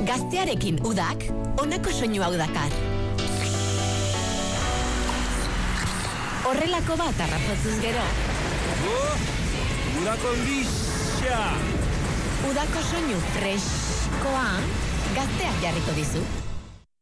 Gaztearekin udak, honako soinu hau dakar. Horrelako bat harrapatzuz gero. Udako lisa! Udako soinu freskoa, gazteak jarriko dizu.